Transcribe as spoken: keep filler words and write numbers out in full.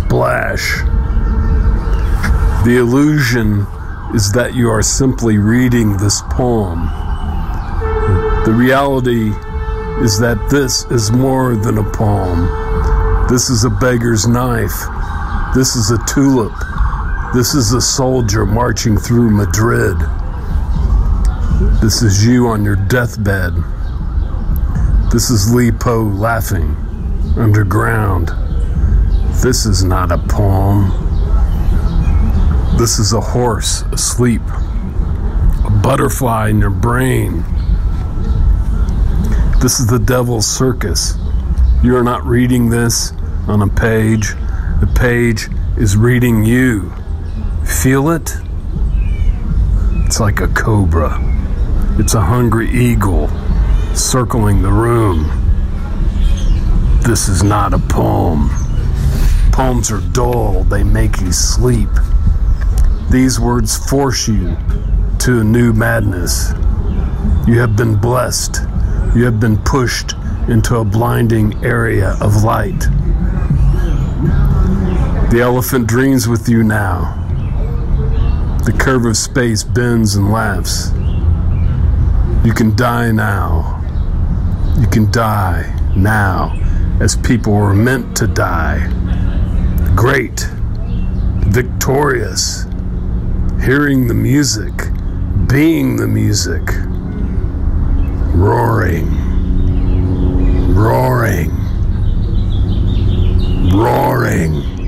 splash. The illusion is that you are simply reading this poem. The reality is that this is more than a poem. This is a beggar's knife. This is a tulip. This is a soldier marching through Madrid. This is you on your deathbed. This is Li Po laughing underground. This is not a poem. This is a horse asleep, a butterfly in your brain. This is the devil's circus. You are not reading this on a page. The page is reading you. Feel it? It's like a cobra. It's a hungry eagle circling the room. This is not a poem. Poems are dull. They make you sleep. These words force you to a new madness. You have been blessed. You have been pushed into a blinding area of light. The elephant dreams with you now. The curve of space bends and laughs. You can die now. You can die now as people were meant to die. Great, victorious, hearing the music, being the music, roaring, roaring, roaring.